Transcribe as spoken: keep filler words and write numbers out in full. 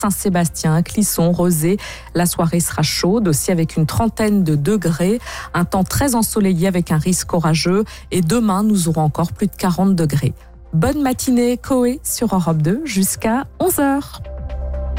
Saint-Sébastien, Clisson, Rezé. La soirée sera chaude aussi avec une trentaine de degrés. Un temps très ensoleillé avec un risque orageux. Et demain, nous aurons encore plus de quarante degrés. Bonne matinée, Coé sur Europe deux jusqu'à onze heures.